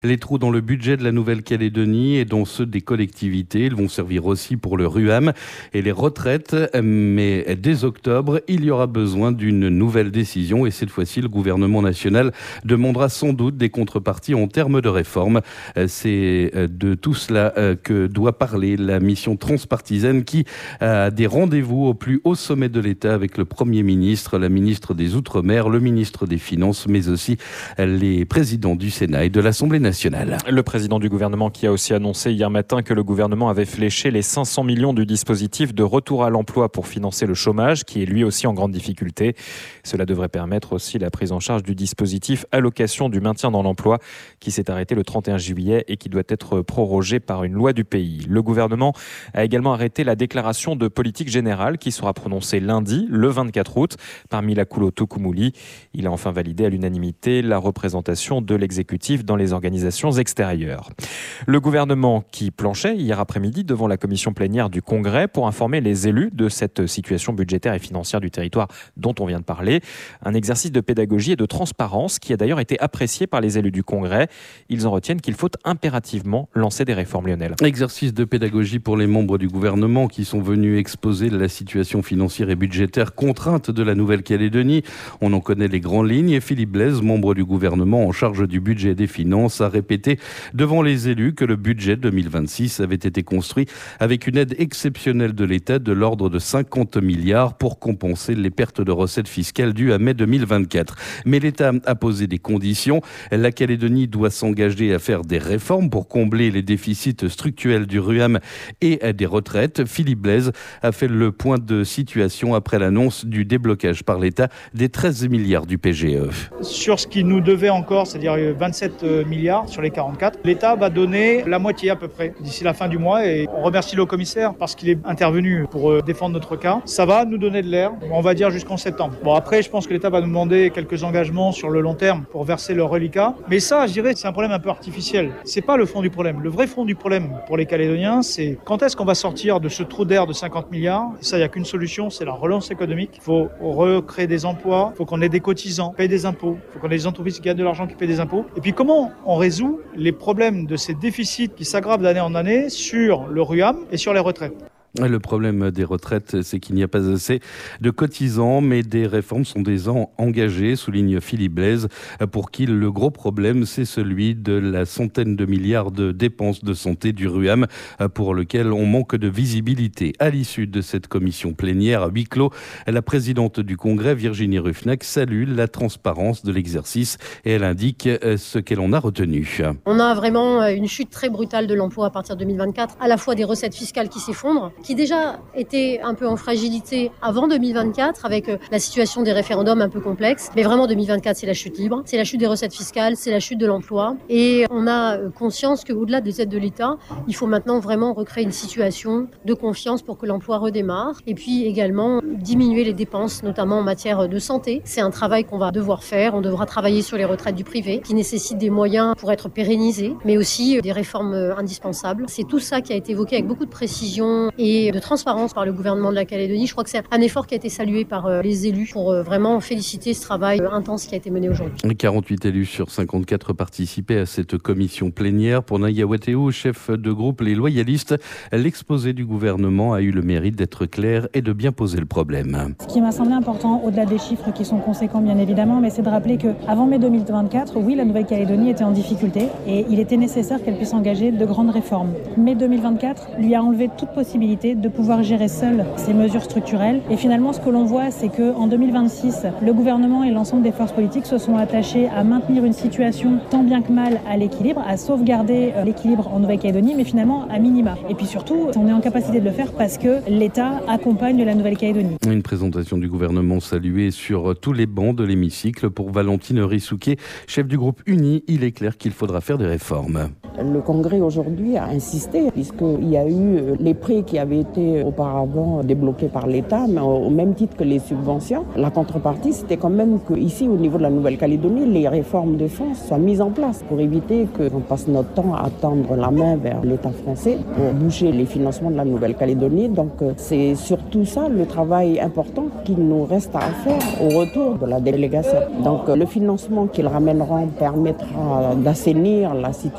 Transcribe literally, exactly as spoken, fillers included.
Les trous dans le budget de la Nouvelle-Calédonie et dans ceux des collectivités, ils vont servir aussi pour le RUAM et les retraites. Mais dès octobre, il y aura besoin d'une nouvelle décision et cette fois-ci, le gouvernement national demandera sans doute des contreparties en termes de réforme. C'est de tout cela que doit parler la mission transpartisane qui a des rendez-vous au plus haut sommet de l'État avec le Premier ministre, la ministre des Outre-mer, le ministre des Finances, mais aussi les présidents du Sénat et de l'Assemblée nationale. Le président du gouvernement qui a aussi annoncé hier matin que le gouvernement avait fléché les cinq cents millions du dispositif de retour à l'emploi pour financer le chômage, qui est lui aussi en grande difficulté. Cela devrait permettre aussi la prise en charge du dispositif allocation du maintien dans l'emploi, qui s'est arrêté le trente et un juillet et qui doit être prorogé par une loi du pays. Le gouvernement a également arrêté la déclaration de politique générale qui sera prononcée lundi, le vingt-quatre août, par Milakulo Tokumuli. Il a enfin validé à l'unanimité la représentation de l'exécutif dans les organisations extérieures. Le gouvernement qui planchait hier après-midi devant la commission plénière du Congrès pour informer les élus de cette situation budgétaire et financière du territoire dont on vient de parler. Un exercice de pédagogie et de transparence qui a d'ailleurs été apprécié par les élus du Congrès. Ils en retiennent qu'il faut impérativement lancer des réformes, Lionel. Exercice de pédagogie pour les membres du gouvernement qui sont venus exposer la situation financière et budgétaire contrainte de la Nouvelle-Calédonie. On en connaît les grandes lignes et Philippe Blaise, membre du gouvernement en charge du budget et des finances, a répété devant les élus que le budget deux mille vingt-six avait été construit avec une aide exceptionnelle de l'État de l'ordre de cinquante milliards pour compenser les pertes de recettes fiscales dues à mai deux mille vingt-quatre. Mais l'État a posé des conditions. La Calédonie doit s'engager à faire des réformes pour combler les déficits structurels du RUAM et des retraites. Philippe Blaise a fait le point de situation après l'annonce du déblocage par l'État des treize milliards du P G E. Sur ce qui nous devait encore, c'est-à-dire vingt-sept milliards sur les quarante-quatre, l'État va donner la moitié à peu près d'ici la fin du mois et on remercie le commissaire parce qu'il est intervenu pour défendre notre cas. Ça va nous donner de l'air, on va dire jusqu'en septembre. Bon, après, je pense que l'État va nous demander quelques engagements sur le long terme pour verser le reliquat. Mais ça, je dirais, c'est un problème un peu artificiel. C'est pas le fond du problème. Le vrai fond du problème pour les Calédoniens, c'est quand est-ce qu'on va sortir de ce trou d'air de cinquante milliards. Et ça, il n'y a qu'une solution, c'est la relance économique. Il faut recréer des emplois, il faut qu'on ait des cotisants, payer des impôts, il faut qu'on ait des entreprises qui gagnent de l'argent, qui paient des impôts. Et puis comment on résout les problèmes de ces déficits qui s'aggravent d'année en année sur le RUAM et sur les retraites. Le problème des retraites, c'est qu'il n'y a pas assez de cotisants, mais des réformes sont déjà engagées, souligne Philippe Blaise, pour qui le gros problème, c'est celui de la centaine de milliards de dépenses de santé du RUAM, pour lequel on manque de visibilité. À l'issue de cette commission plénière à huis clos, la présidente du Congrès, Virginie Ruffnac, salue la transparence de l'exercice et elle indique ce qu'elle en a retenu. On a vraiment une chute très brutale de l'emploi à partir de deux mille vingt-quatre, à la fois des recettes fiscales qui s'effondrent, qui déjà était un peu en fragilité avant deux mille vingt-quatre avec la situation des référendums un peu complexe. Mais vraiment deux mille vingt-quatre, c'est la chute libre, c'est la chute des recettes fiscales, c'est la chute de l'emploi. Et on a conscience qu'au-delà des aides de l'État, il faut maintenant vraiment recréer une situation de confiance pour que l'emploi redémarre. Et puis également diminuer les dépenses, notamment en matière de santé. C'est un travail qu'on va devoir faire. On devra travailler sur les retraites du privé qui nécessitent des moyens pour être pérennisés, mais aussi des réformes indispensables. C'est tout ça qui a été évoqué avec beaucoup de précision et de transparence par le gouvernement de la Calédonie. Je crois que c'est un effort qui a été salué par les élus pour vraiment féliciter ce travail intense qui a été mené aujourd'hui. quarante-huit élus sur cinquante-quatre participaient à cette commission plénière. Pour Naya Watéo, chef de groupe Les Loyalistes, l'exposé du gouvernement a eu le mérite d'être clair et de bien poser le problème. Ce qui m'a semblé important, au-delà des chiffres qui sont conséquents bien évidemment, mais c'est de rappeler qu'avant mai deux mille vingt-quatre, oui, la Nouvelle-Calédonie était en difficulté et il était nécessaire qu'elle puisse engager de grandes réformes. Mai deux mille vingt-quatre lui a enlevé toute possibilité de pouvoir gérer seul ces mesures structurelles. Et finalement, ce que l'on voit, c'est qu'en deux mille vingt-six, le gouvernement et l'ensemble des forces politiques se sont attachés à maintenir une situation tant bien que mal à l'équilibre, à sauvegarder l'équilibre en Nouvelle-Calédonie, mais finalement à minima. Et puis surtout, on est en capacité de le faire parce que l'État accompagne la Nouvelle-Calédonie. Une présentation du gouvernement saluée sur tous les bancs de l'hémicycle. Pour Valentine Rissouquet, chef du groupe Uni, il est clair qu'il faudra faire des réformes. Le Congrès aujourd'hui a insisté puisqu'il y a eu les prêts qui avaient été auparavant débloqués par l'État, mais au même titre que les subventions. La contrepartie, c'était quand même qu'ici, au niveau de la Nouvelle-Calédonie, les réformes de fond soient mises en place pour éviter qu'on passe notre temps à tendre la main vers l'État français pour boucher les financements de la Nouvelle-Calédonie. Donc c'est surtout ça le travail important qu'il nous reste à faire au retour de la délégation. Donc le financement qu'ils ramèneront permettra d'assainir la situation